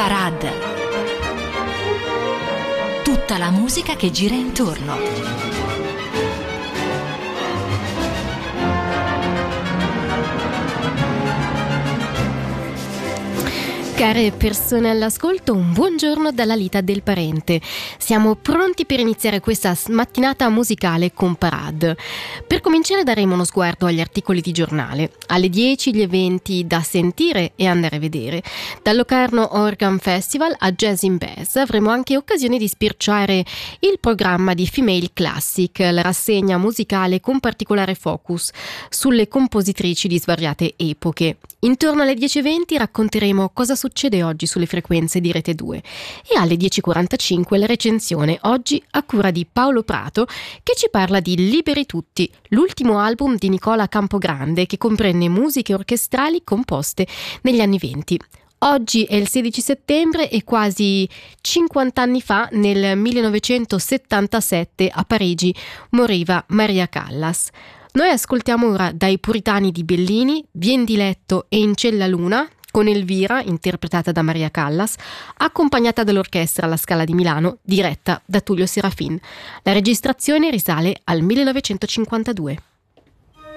Parade. Tutta la musica che gira intorno. Care persone all'ascolto, un buongiorno dalla Lita del Parente. Siamo pronti per iniziare questa mattinata musicale con Parade. Per cominciare daremo uno sguardo agli articoli di giornale. Alle 10 gli eventi da sentire e andare a vedere. Dal Locarno Organ Festival a Jazz in Bass avremo anche occasione di spirciare il programma di Female Classic, la rassegna musicale con particolare focus sulle compositrici di svariate epoche. Intorno alle 10:20 racconteremo cosa succede oggi sulle frequenze di Rete 2 e alle 10:45 la recensione, oggi a cura di Paolo Prato, che ci parla di Liberi Tutti, l'ultimo album di Nicola Campogrande che comprende musiche orchestrali composte negli anni 20. Oggi è il 16 settembre e quasi 50 anni fa, nel 1977, a Parigi moriva Maria Callas. Noi ascoltiamo ora dai Puritani di Bellini, Vien di letto e In ciel la luna, con Elvira, interpretata da Maria Callas, accompagnata dall'orchestra alla Scala di Milano, diretta da Tullio Serafin. La registrazione risale al 1952.